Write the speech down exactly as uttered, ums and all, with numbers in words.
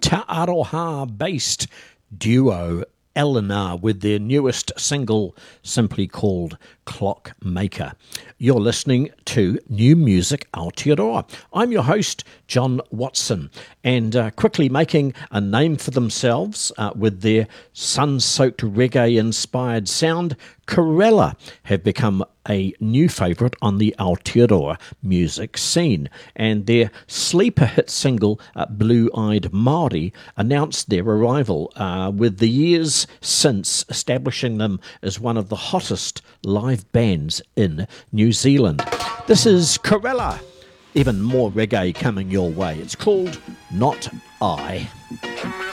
Te Aroha-based duo Eleanor with their newest single simply called Clockmaker. You're listening to New Music Aotearoa. I'm your host, John Watson, and uh, quickly making a name for themselves uh, with their sun-soaked reggae-inspired sound, Corella have become a new favourite on the Aotearoa music scene, and their sleeper hit single, uh, Blue-Eyed Māori, announced their arrival, uh, with the years since establishing them as one of the hottest live bands in New Zealand. This is Corella. Even more reggae coming your way. It's called Not I.